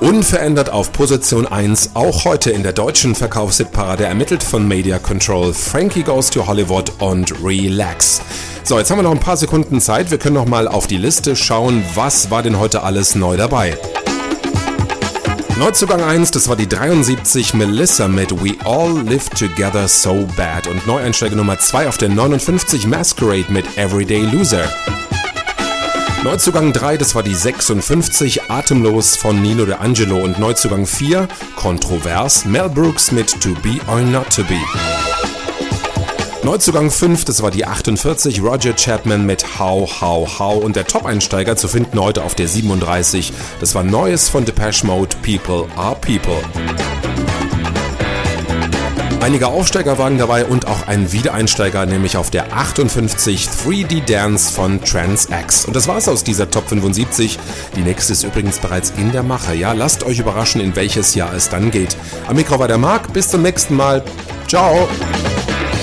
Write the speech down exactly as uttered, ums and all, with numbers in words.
Unverändert auf Position eins, auch heute in der deutschen Verkaufshitparade ermittelt von Media Control, Frankie Goes to Hollywood und Relax. So, jetzt haben wir noch ein paar Sekunden Zeit, wir können noch mal auf die Liste schauen, was war denn heute alles neu dabei. Neuzugang eins, das war die dreiundsiebzig, Melissa mit We All Live Together So Bad. Und Neueinsteiger Nummer zwei auf der neunundfünfzig, Masquerade mit Everyday Loser. Neuzugang drei, das war die sechsundfünfzig, Atemlos von Nino D'Angelo. Und Neuzugang vier, kontrovers, Mel Brooks mit To Be or Not To Be. Neuzugang fünf, das war die achtundvierzig, Roger Chapman mit How, How, How. Und der Top-Einsteiger zu finden heute auf der siebenunddreißig, das war Neues von Depeche Mode, People Are People. Einige Aufsteiger waren dabei und auch ein Wiedereinsteiger, nämlich auf der achtundfünfzig, drei D Dance von Trans-X. Und das war's aus dieser Top fünfundsiebzig. Die nächste ist übrigens bereits in der Mache. Ja, lasst euch überraschen, in welches Jahr es dann geht. Am Mikro war der Marc. Bis zum nächsten Mal. Ciao.